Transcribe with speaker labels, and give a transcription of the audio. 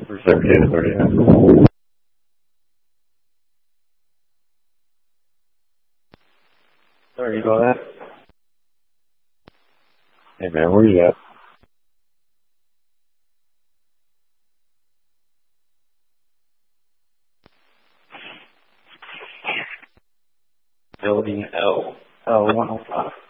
Speaker 1: Where's that kid already at? Sorry, you got that? Hey man, where you at? Building L. L105.